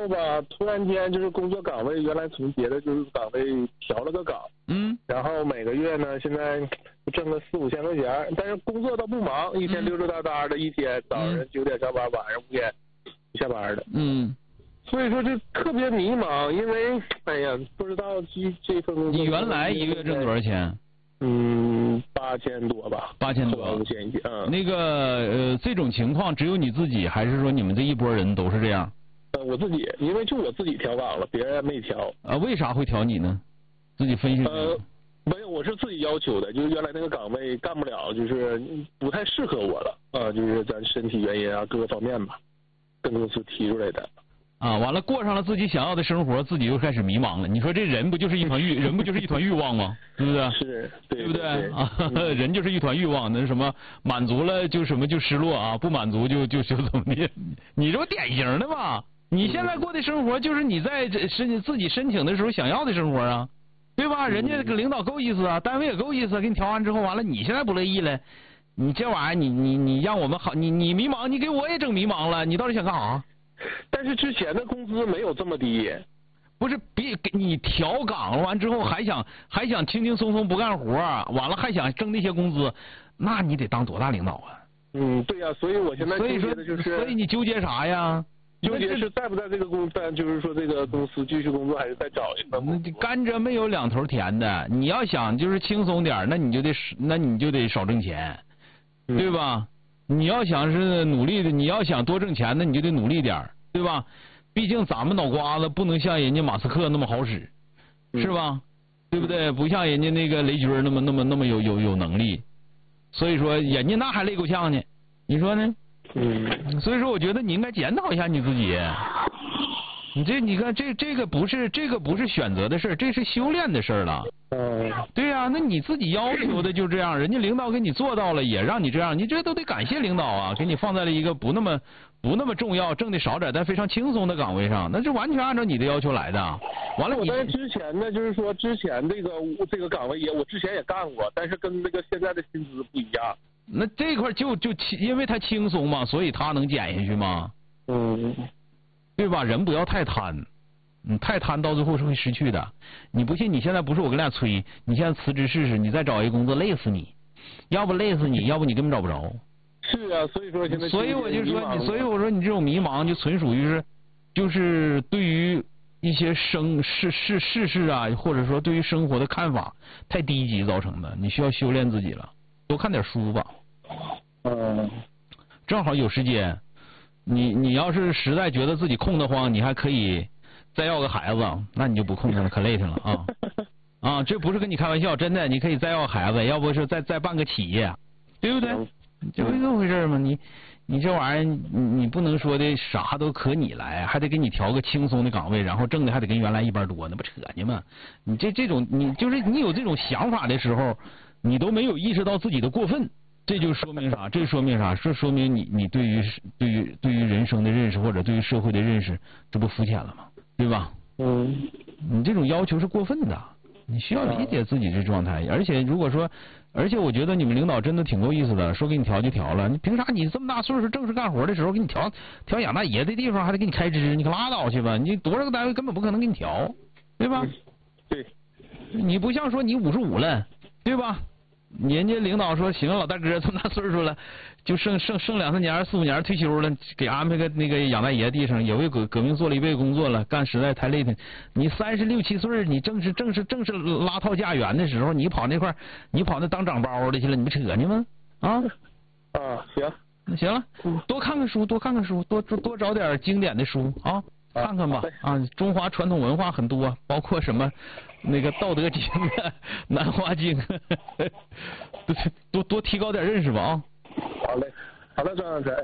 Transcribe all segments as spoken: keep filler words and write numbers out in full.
吧，突然间就是工作岗位原来从别的就是岗位调了个岗， 嗯， 然后每个月呢现在挣个四五千块钱，但是工作倒不忙，一天溜溜达达的，一天早上九点上班，晚上五点下班的。 嗯， 所以说就特别迷茫，因为哎呀不知道这这份工作。 你原来一个月挣多少钱？ 嗯，八千多吧。 八千多。 五千一些。嗯。 那个呃，这种情况只有你自己，还是说你们这一拨人都是这样？ 呃，我自己，因为就我自己调岗了，别人没调。 啊，为啥会调你呢？自己分析。 呃，没有，我是自己要求的，就是原来那个岗位干不了，就是不太适合我了啊，就是咱身体原因啊，各个方面吧，跟公司提出来的。 啊，完了过上了自己想要的生活，自己又开始迷茫了。你说这人不就是一团欲，人不就是一团欲望吗？对不对？ 是，对， 对不对？ 对啊， 嗯、 人就是一团欲望，那什么满足了就什么就失落啊，不满足就就就怎么的？你这不典型的嘛？你现在过的生活就是你在这申自己申请的时候想要的生活啊，对吧？人家这个领导够意思啊，单位也够意思，给你调完之后完了，你现在不乐意了，你这玩意儿你你你让我们好，你你迷茫，你给我也整迷茫了，你到底想干啥？ 但是之前的工资没有这么低， 不是比给你调岗完之后还想还想轻轻松松不干活，完了还想挣那些工资，那你得当多大领导啊？ 嗯，对呀、啊，所以我现在纠结的就是， 所以你纠结啥呀？ 纠结是在不在这个公司，就是说这个公司继续工作，还是再找一个？ 那甘蔗没有两头甜的，你要想就是轻松点，那你就得那你就得少挣钱， 嗯、 对吧？你要想是努力的，你要想多挣钱，那你就得努力点，对吧？毕竟咱们脑瓜子不能像人家马斯克那么好使，是吧？嗯、对不对？不像人家那个雷军那么那么那么有有有能力，所以说人家那还累够呛呢，你说呢？ 嗯。 所以说，我觉得你应该检讨一下你自己。你这你看这这个不是这个不是选择的事儿，这是修炼的事儿了。 嗯， 对呀、啊，那你自己要求的就这样，人家领导给你做到了，也让你这样，你这都得感谢领导啊，给你放在了一个不那么不那么重要、挣的少点但非常轻松的岗位上，那是完全按照你的要求来的。完了你， 我在之前呢，就是说之前这个这个岗位也我之前也干过，但是跟那个现在的薪资不一样。 那这块就就因为他轻松嘛，所以他能减下去吗？ 嗯， 对吧？人不要太贪。你太贪到最后是会失去的。你不信？你现在不是我跟俩催，你现在辞职试试，你再找一个工作累死你，要不累死你，要不你根本找不着。 是啊，所以说现在。 所以我就说你，所以我说你这种迷茫就纯属于是，就是对于一些生世世世事啊，或者说对于生活的看法太低级造成的。你需要修炼自己了，多看点书吧。 嗯。 正好有时间，你你要是实在觉得自己空得慌，你还可以。再要个孩子，那你就不控制了，可累挺了啊！啊，这不是跟你开玩笑，真的，你可以再要个孩子，要不是再再办个企业，对不对？就是这么回事嘛。你你这玩意儿，你你不能说的啥都可你来，还得给你调个轻松的岗位，然后挣的还得跟原来一般多，那不扯呢吗？你这这种，你就是你有这种想法的时候，你都没有意识到自己的过分，这就说明啥？这说明啥？这说明你你对于对于对于人生的认识或者对于社会的认识，这不肤浅了吗？对吧？ 嗯， 你这种要求是过分的，你需要理解自己这状态。而且如果说，而且我觉得你们领导真的挺够意思的，说给你调就调了。你凭啥你这么大岁数正式干活的时候给你调调养大爷的地方还得给你开支？你可拉倒去吧！你多少个单位根本不可能给你调，对吧？ 对， 你不像说你五十五了，对吧？人家领导说行，老大哥这么大岁数了，就剩剩剩两三年、四五年退休了，给安排个那个养大爷地上，也为革革命做了一辈子工作了，干实在太累挺。你三十六七岁，你正是正是正是拉套家园的时候，你跑那块你跑那当长包的去了，你不扯呢吗？啊啊，行， 那行了，多看看书，多看看书，多多多找点经典的书啊。看看吧啊，中华传统文化很多，包括什么那个《道德经》啊、《南华经》，多多多提高点认识吧啊！ 好嘞，好的，张小才。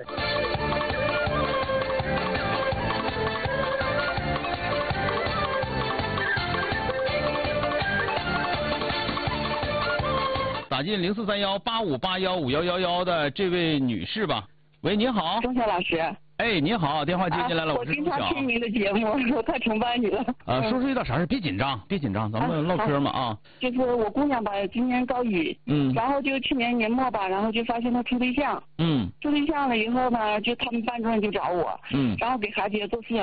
打进零四三幺八五八幺五幺幺幺的这位女士吧。喂，您好， 钟晓老师。 哎，您好，电话接进来了， 啊、我经常听您的节目，我太崇拜你了。 啊，说说遇到啥事，别紧张，别紧张，咱们唠嗑嘛啊。 就是我姑娘吧，今年高一， 嗯， 然后就去年年末吧，然后就发现她处对象， 嗯， 处对象了以后呢，就他们班主任就找我， 嗯， 然后给孩子也做思想